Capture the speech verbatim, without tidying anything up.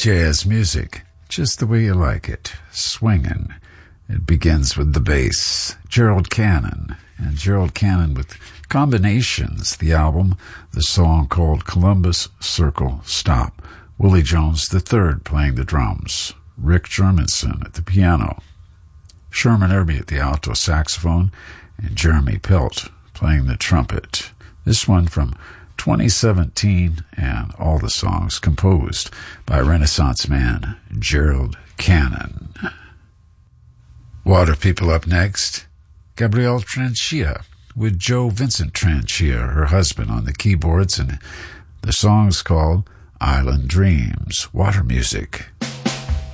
Jazz music, just the way you like it, swinging. It begins with the bass. Gerald Cannon, and Gerald Cannon with Combinations, the album, the song called Columbus Circle Stop. Willie Jones the third playing the drums. Rick Germanson at the piano. Sherman Irby at the alto saxophone, and Jeremy Pelt playing the trumpet. This one from twenty seventeen, and all the songs composed by Renaissance man Gerald Cannon. Water People up next. Gabrielle Tranchia with Joe Vincent Tranchia, her husband, on the keyboards, and the song's called Island Dreams. Water music.